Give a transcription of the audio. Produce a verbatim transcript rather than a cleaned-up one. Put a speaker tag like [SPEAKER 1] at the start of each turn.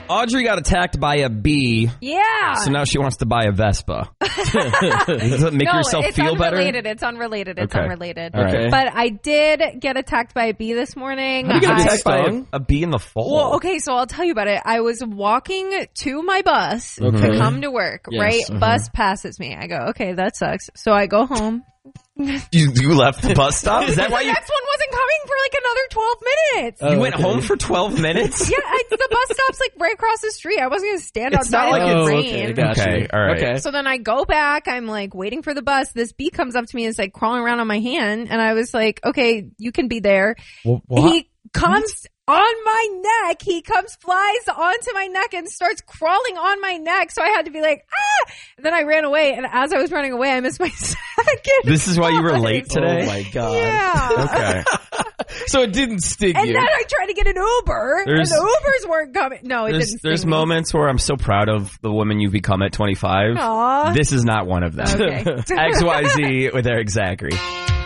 [SPEAKER 1] Audrey got attacked by a bee.
[SPEAKER 2] Yeah.
[SPEAKER 1] So now she wants to buy a Vespa. Does that make
[SPEAKER 2] no,
[SPEAKER 1] yourself
[SPEAKER 2] it's
[SPEAKER 1] feel better?
[SPEAKER 2] unrelated. It's unrelated. It's
[SPEAKER 1] Okay.
[SPEAKER 2] unrelated.
[SPEAKER 1] Okay.
[SPEAKER 2] But I did get attacked by a bee this morning.
[SPEAKER 1] How do you get
[SPEAKER 2] I-
[SPEAKER 1] attacked by a, a bee in the fall?
[SPEAKER 2] Well, okay, so I'll tell you about it. I was walking to my bus
[SPEAKER 1] Okay.
[SPEAKER 2] to come to work,
[SPEAKER 1] Yes,
[SPEAKER 2] right?
[SPEAKER 1] uh-huh.
[SPEAKER 2] Bus passes me. I go, okay, that sucks. So I go home.
[SPEAKER 1] You, you left the bus stop? Is that why
[SPEAKER 2] the
[SPEAKER 1] you...
[SPEAKER 2] next one wasn't coming for like another twelve minutes.
[SPEAKER 1] You went home for twelve minutes?
[SPEAKER 2] Yeah, I, the bus stop's like right across the street. I wasn't going to stand
[SPEAKER 1] It's
[SPEAKER 2] outside
[SPEAKER 1] not like
[SPEAKER 2] in the
[SPEAKER 1] it's-
[SPEAKER 2] rain.
[SPEAKER 1] okay, got Okay, you. all right. Okay.
[SPEAKER 2] So then I go back. I'm like waiting for the bus. This bee comes up to me and is like crawling around on my hand. And I was like, okay, you can be there.
[SPEAKER 3] Well, what?
[SPEAKER 2] He comes on my neck. He comes, flies onto my neck and starts crawling on my neck. So I had to be like, ah! And then I ran away. And as I was running away, I missed my second.
[SPEAKER 1] This is why you were late today?
[SPEAKER 3] Oh, my God.
[SPEAKER 2] Yeah.
[SPEAKER 1] Okay.
[SPEAKER 3] So it didn't sting
[SPEAKER 2] And
[SPEAKER 3] you.
[SPEAKER 2] then I tried to get an Uber,
[SPEAKER 1] There's-
[SPEAKER 2] and the Ubers weren't coming. No, it
[SPEAKER 1] There's,
[SPEAKER 2] didn't.
[SPEAKER 1] there's
[SPEAKER 2] sting me.
[SPEAKER 1] moments where I'm so proud of the woman you've become at twenty-five.
[SPEAKER 2] Aw.
[SPEAKER 1] This is not one of them.
[SPEAKER 2] Okay.
[SPEAKER 1] X Y Z with Eric Zachary.